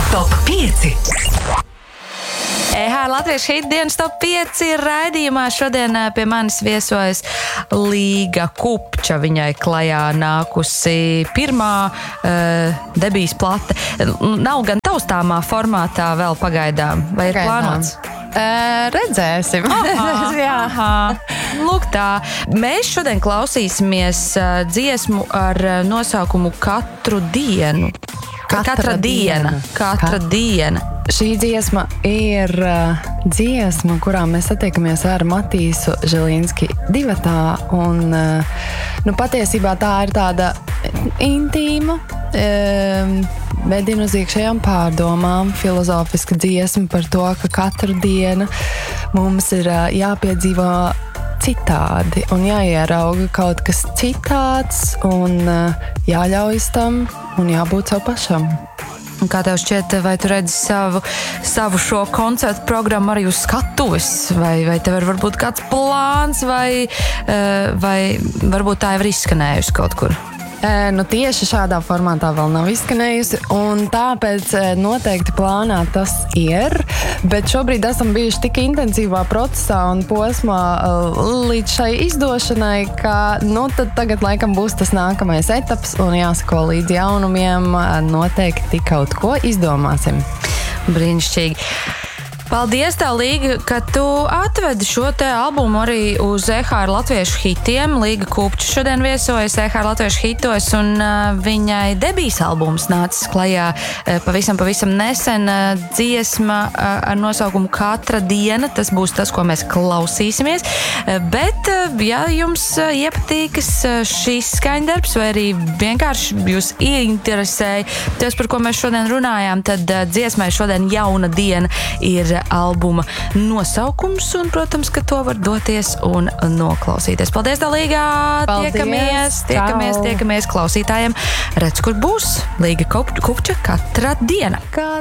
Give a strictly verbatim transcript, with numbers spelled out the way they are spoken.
Top pieci. E-H Latviešu hit dienas top pieci raidījumā šodien pie manis viesojas Līga Kupča. Viņai klajā nākusi pirmā uh, debijas plate. Nav gan taustāmā formātā vēl pagaidām, vai ir plānots? Uh, redzēsim. Aha, aha. Lūk tā. Mēs šodien klausīsimies uh, dziesmu ar uh, nosaukumu Katru dienu. Katra, Katra diena. diena. Katra Ka... diena. Šī dziesma ir uh, dziesma, kurā mēs satiekamies ar Matīsu Žilīnski divatā. Un, uh, nu, patiesībā tā ir tāda intīma, um, vedina uz iekšējām pārdomām, filozofiska dziesma par to, ka katru dienu mums ir uh, jāpiedzīvo citādi un jāierauga kaut kas citāds un uh, jāļaujas tam un jābūt sev pašam. Un kā tev šķiet, vai tu redzi savu, savu šo koncertu programmu arī uz skatuves? Vai, vai tev ir varbūt kāds plāns, vai, vai varbūt tā jau ir izskanējusi kaut kur? E, nu tieši šādā formātā vēl nav izskanējusi, un tāpēc noteikti plānā tas ir, bet šobrīd esam bijuši tik intensīvā procesā un posmā līdz šai izdošanai, ka nu tad tagad laikam būs tas nākamais etaps un jāsako līdz jaunumiem, noteikti kaut ko izdomāsim. Brīnišķīgi. Paldies tev, Līga, ka tu atvedi šo te albumu arī uz E-H Latviešu hitiem. Līga Kupča šodien viesojas E-H Latviešu hitos, un uh, viņai debijas albums nācis klajā uh, pavisam, pavisam nesen. Uh, dziesma uh, ar nosaukumu Katra diena, tas būs tas, ko mēs klausīsimies. Uh, bet, uh, ja jums uh, iepatīkas uh, šīs skaņdarbs, vai arī vienkārši jūs ieinteresēja tas, par ko mēs šodien runājām, tad uh, dziesmai šodien Jauna diena ir albuma nosaukums, un, protams, ka to var doties un noklausīties. Paldies, Līga! Tiekamies, tiekamies, tiekamies klausītājiem. Redz, kur būs Līga Kupča Katra diena. Kā